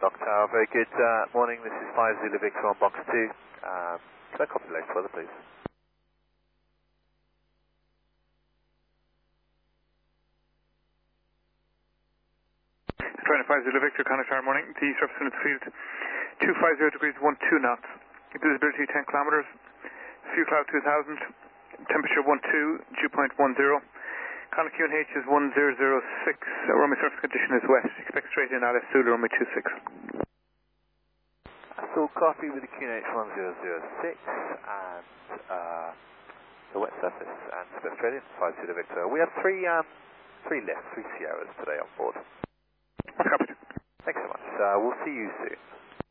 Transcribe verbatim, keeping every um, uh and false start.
Dock Tower, very good uh, morning. This is five Zulu Victor on box two. Um, can I copy the latest weather, please? twenty-five Zulu Victor, Connor Tower morning. The surface in its field two five zero degrees one two knots. Visibility ten kilometers. Fuel cloud two thousand. Temperature one two. Dew point one zero. Connor Q N H is one zero zero six. Runway surface condition is wet. Expect straight in Alice Zulu runway two six. I saw copy with the Q N H one zero zero six and uh, the wet surface and expect straight in five Zulu Victor. We have three um, three lifts, three Sierras today on board. Copied. Thanks so much. Uh, we'll see you soon.